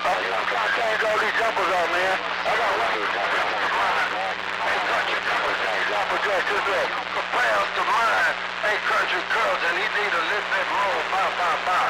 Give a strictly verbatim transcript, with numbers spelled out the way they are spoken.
Oh, you know, I'm trying to change all these jumpers out, man. I got one mine. Hey, country girls, jumper dress this up. Prepare us to mine. Hey, country girls, and he need a little bit more. Bow, bow, bow.